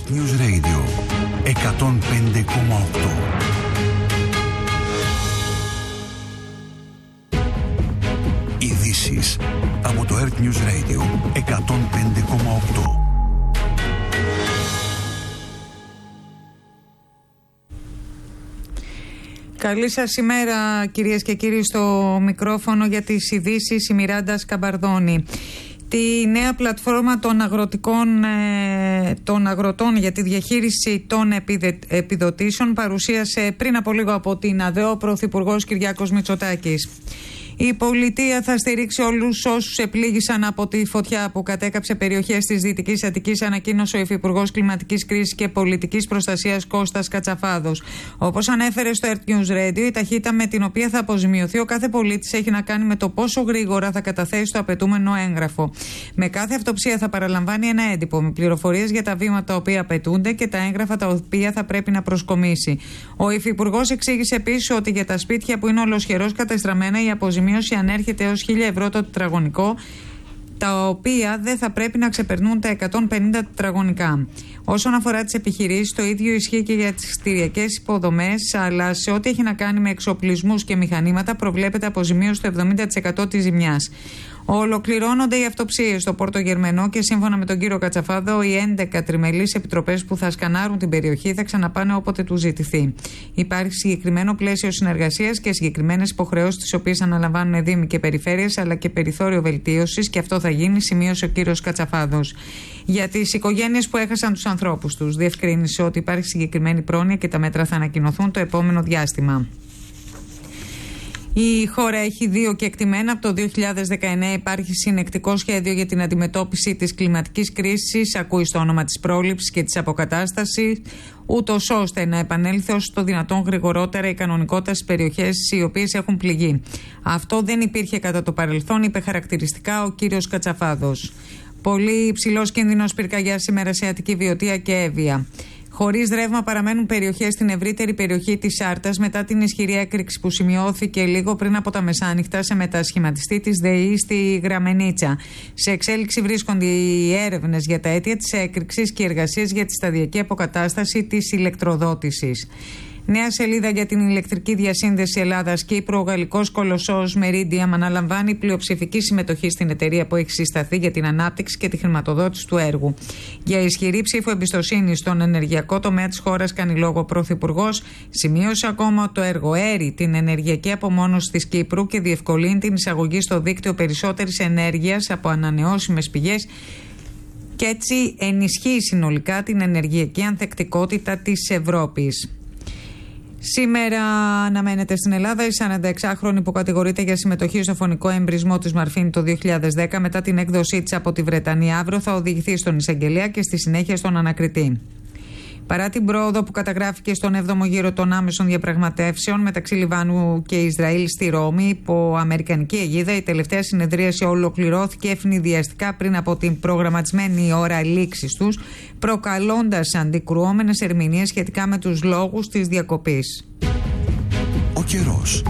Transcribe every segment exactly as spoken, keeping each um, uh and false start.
Earth News Radio εκατόν πέντε κόμμα οκτώ. Ειδήσεις από το Earth News Radio εκατόν πέντε κόμμα οκτώ. Καλή σας ημέρα, κυρίες και κύριοι, στο μικρόφωνο για τις ειδήσεις η Μιράντα Σκαμπαρδόνη. Τη νέα πλατφόρμα των, αγροτικών, ε, των αγροτών για τη διαχείριση των επιδε, επιδοτήσεων παρουσίασε πριν από λίγο από την ΑΔΕΟ ο Πρωθυπουργός Κυριάκος Μητσοτάκης. Η πολιτεία θα στηρίξει όλους όσους επλήγησαν από τη φωτιά που κατέκαψε περιοχές της Δυτικής Αττικής, ανακοίνωσε ο Υφυπουργός Κλιματικής Κρίσης και Πολιτικής Προστασίας Κώστας Κατσαφάδος. Όπως ανέφερε στο Earth News Radio, η ταχύτητα με την οποία θα αποζημιωθεί ο κάθε πολίτης έχει να κάνει με το πόσο γρήγορα θα καταθέσει το απαιτούμενο έγγραφο. Με κάθε αυτοψία θα παραλαμβάνει ένα έντυπο με πληροφορίες για τα βήματα τα οποία απαιτούνται και τα έγγραφα τα οποία θα πρέπει να προσκομίσει. Ο Υφυπουργός εξήγησε επίσης ότι για τα σπίτια που είναι ολοσχερώς κατεστραμμένα η αποζημίωση ανέρχεται έως χίλια ευρώ το τετραγωνικό, τα οποία δεν θα πρέπει να ξεπερνούν τα εκατόν πενήντα τετραγωνικά. Όσον αφορά τις επιχειρήσεις, το ίδιο ισχύει και για τις κτηριακές υποδομές, αλλά σε ό,τι έχει να κάνει με εξοπλισμούς και μηχανήματα προβλέπεται αποζημίωση στο εβδομήντα τοις εκατό της ζημιάς. Ολοκληρώνονται οι αυτοψίες στο Πόρτο Γερμενό και σύμφωνα με τον κύριο Κατσαφάδο, οι έντεκα τριμελείς επιτροπές που θα σκανάρουν την περιοχή θα ξαναπάνε όποτε του ζητηθεί. Υπάρχει συγκεκριμένο πλαίσιο συνεργασίας και συγκεκριμένες υποχρεώσεις τις οποίες αναλαμβάνουν δήμοι και περιφέρειες, αλλά και περιθώριο βελτίωσης, και αυτό θα γίνει, σημείωσε ο κύριος Κατσαφάδος. Για τις οικογένειες που έχασαν τους ανθρώπους τους, διευκρίνησε ότι υπάρχει συγκεκριμένη πρόνοια και τα μέτρα θα ανακοινωθούν το επόμενο διάστημα. Η χώρα έχει δύο κεκτημένα. Από το δύο χιλιάδες δεκαεννέα υπάρχει συνεκτικό σχέδιο για την αντιμετώπιση της κλιματικής κρίσης. Ακούει στο όνομα της πρόληψης και της αποκατάστασης, ούτως ώστε να επανέλθει όσο το δυνατόν γρηγορότερα η κανονικότητα στις περιοχές οι οποίες έχουν πληγεί. Αυτό δεν υπήρχε κατά το παρελθόν, είπε χαρακτηριστικά ο κύριος Κατσαφάδος. Πολύ υψηλός κίνδυνος πυρκαγιάς σήμερα σε Αττική, Βιωτία και Εύβοια. Χωρίς ρεύμα παραμένουν περιοχές στην ευρύτερη περιοχή της Άρτας μετά την ισχυρή έκρηξη που σημειώθηκε λίγο πριν από τα μεσάνυχτα σε μετασχηματιστή της ΔΕΗ στη Γραμμενίτσα. Σε εξέλιξη βρίσκονται οι έρευνες για τα αίτια της έκρηξης και οι εργασίες για τη σταδιακή αποκατάσταση της ηλεκτροδότησης. Νέα σελίδα για την ηλεκτρική διασύνδεση Ελλάδας-Κύπρου. Ο γαλλικός κολοσσός Meridiam αναλαμβάνει πλειοψηφική συμμετοχή στην εταιρεία που έχει συσταθεί για την ανάπτυξη και τη χρηματοδότηση του έργου. Για ισχυρή ψήφο εμπιστοσύνη στον ενεργειακό τομέα της χώρας κάνει λόγο ο Πρωθυπουργός. Σημείωσε ακόμα ότι το έργο έρει την ενεργειακή απομόνωση της Κύπρου και διευκολύνει την εισαγωγή στο δίκτυο περισσότερης ενέργειας από ανανεώσιμες πηγές και έτσι ενισχύει συνολικά την ενεργειακή ανθεκτικότητα της Ευρώπης. Σήμερα αναμένεται στην Ελλάδα η σαρανταεξάχρονη που κατηγορείται για συμμετοχή στο φωνικό εμπρισμό της Μαρφίνη το δύο χιλιάδες δέκα μετά την έκδοσή της από τη Βρετανία. Αύριο θα οδηγηθεί στον εισαγγελέα και στη συνέχεια στον ανακριτή. Παρά την πρόοδο που καταγράφηκε στον έβδομο γύρο των άμεσων διαπραγματεύσεων μεταξύ Λιβάνου και Ισραήλ στη Ρώμη, υπό αμερικανική αιγίδα, η τελευταία συνεδρίαση ολοκληρώθηκε ευνηδιαστικά πριν από την προγραμματισμένη ώρα λήξης τους, προκαλώντας αντικρουόμενες ερμηνείες σχετικά με τους λόγους της διακοπής. Ο καιρός.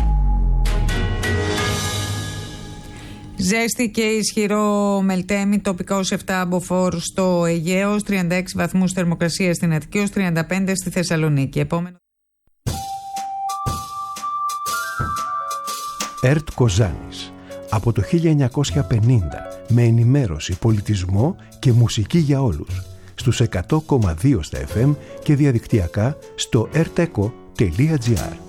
Ζέστη και ισχυρό μελτέμι, τοπικά ως επτά μποφόρ στο Αιγαίο, τριάντα έξι βαθμούς θερμοκρασία στην Αττική, ως τριάντα πέντε στη Θεσσαλονίκη. Επόμενο. ΕΡΤ Κοζάνης. Από το χίλια εννιακόσια πενήντα, με ενημέρωση, πολιτισμό και μουσική για όλους. Στους εκατό κόμμα δύο στα εφ εμ και διαδικτυακά στο ερτεκο τελεία τζι άρ.